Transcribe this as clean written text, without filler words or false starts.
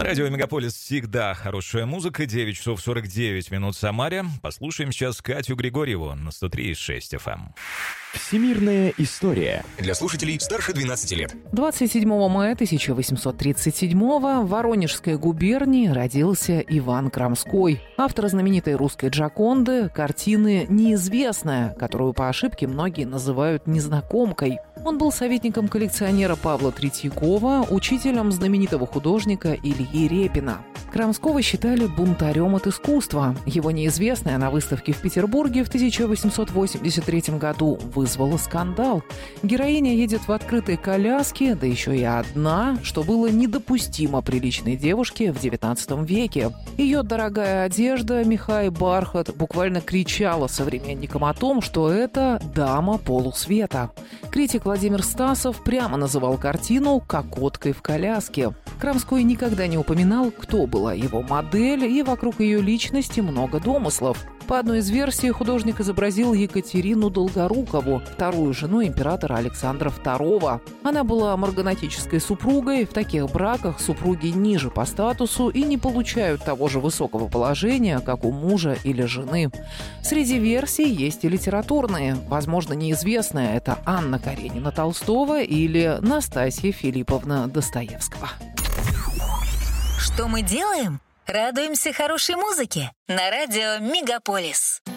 Радио Мегаполис всегда хорошая музыка. 9 часов 49 минут в Самаре. Послушаем сейчас Катю Григорьеву на 103,6 FM. Всемирная история. Для слушателей старше 12 лет. 27 мая 1837 в Воронежской губернии родился Иван Крамской, автор знаменитой русской «Джоконды», картины «Неизвестная», которую по ошибке многие называют «незнакомкой». Он был советником коллекционера Павла Третьякова, учителем знаменитого художника Ильи Репина. Крамского считали бунтарем от искусства. Его «Неизвестная» на выставке в Петербурге в 1883 году вызвала скандал. Героиня едет в открытой коляске, да еще и одна, что было недопустимо приличной девушке в XIX веке. Ее дорогая одежда, меха и бархат буквально кричала современникам о том, что это дама полусвета. Критик Владимир Стасов прямо называл картину «кокоткой в коляске». Крамской никогда не упоминал, кто была его модель, и вокруг ее личности много домыслов. По одной из версий, художник изобразил Екатерину Долгорукову, вторую жену императора Александра II. Она была марганатической супругой. В таких браках супруги ниже по статусу и не получают того же высокого положения, как у мужа или жены. Среди версий есть и литературные. Возможно, «Неизвестная» — это Анна Каренина Толстого или Настасья Филипповна Достоевского. Что мы делаем? Радуемся хорошей музыке на радио Мегаполис.